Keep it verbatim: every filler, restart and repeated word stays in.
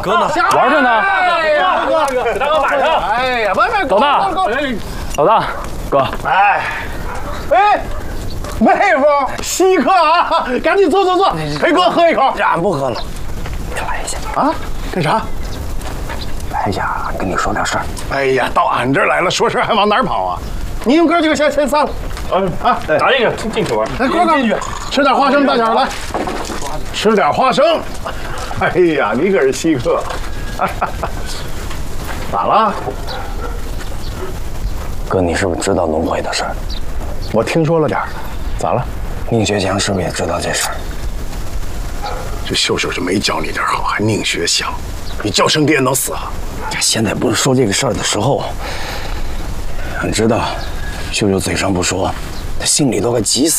哥呢？ 玩着呢。 哎呀，哥哥，给大哥买上。 哎呀，慢慢， 老大，老大，哥， 哎，哎，妹夫，稀客啊！赶紧坐坐坐，陪哥喝一口。 俺不喝了，你来一下啊？干啥？ 来一下，跟你说点事儿。 哎呀，到俺这儿来了，说事还往哪儿跑啊？你们哥几个先先散了。 嗯啊，咱这个进进去玩。 来，哥哥进去，吃点花生，大点来，吃点花生。哎呀，你可是稀客。咋了？ 哥，你是不是知道龙会的事儿？ 我听说了点儿。咋了？ 宁学强是不是也知道这事儿？ 这秀秀是没教你点好，还宁学强，你叫声爹能死啊？ 现在不是说这个事儿的时候。俺知道，秀秀嘴上不说，他心里都快急死。